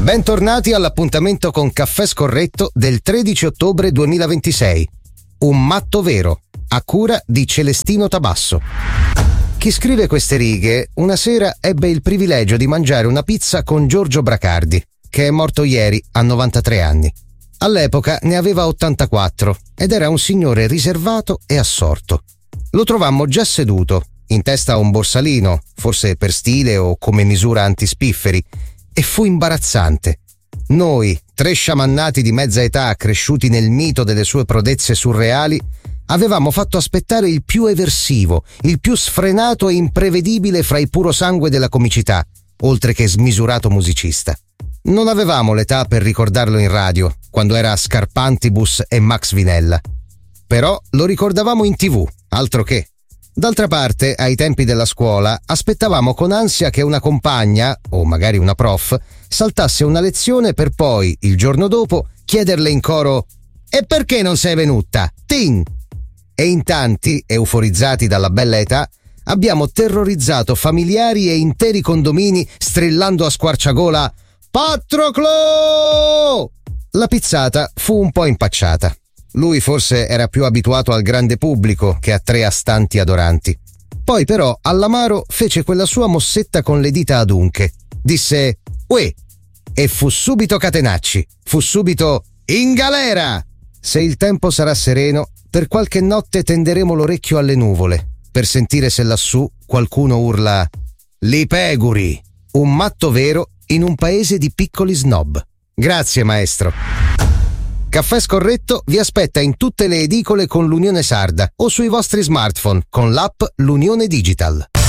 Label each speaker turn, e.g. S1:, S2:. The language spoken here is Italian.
S1: Bentornati all'appuntamento con Caffè Scorretto del 13 ottobre 2026. Un matto vero, a cura di Celestino Tabasso. Chi scrive queste righe una sera ebbe il privilegio di mangiare una pizza con Giorgio Bracardi, che è morto ieri a 93 anni. All'epoca ne aveva 84 ed era un signore riservato e assorto. Lo trovammo già seduto, in testa a un borsalino, forse per stile o come misura antispifferi, e fu imbarazzante. Noi, tre sciamannati di mezza età cresciuti nel mito delle sue prodezze surreali, avevamo fatto aspettare il più eversivo, il più sfrenato e imprevedibile fra i purosangue della comicità, oltre che smisurato musicista. Non avevamo l'età per ricordarlo in radio, quando era Scarpantibus e Max Vinella. Però lo ricordavamo in TV, altro che. D'altra parte, ai tempi della scuola, aspettavamo con ansia che una compagna, o magari una prof, saltasse una lezione per poi, il giorno dopo, chiederle in coro «E perché non sei venuta? Tin!» E in tanti, euforizzati dalla bella età, abbiamo terrorizzato familiari e interi condomini strillando a squarciagola «Patroclo!». La pizzata fu un po' impacciata. Lui forse era più abituato al grande pubblico che a tre astanti adoranti. Poi però all'amaro fece quella sua mossetta con le dita adunche. Disse «Uè!» e fu subito catenacci, fu subito «In galera!». Se il tempo sarà sereno, per qualche notte tenderemo l'orecchio alle nuvole, per sentire se lassù qualcuno urla «Li peguri!», un matto vero in un paese di piccoli snob. Grazie maestro. Caffè Scorretto vi aspetta in tutte le edicole con l'Unione Sarda o sui vostri smartphone con l'app L'Unione Digital.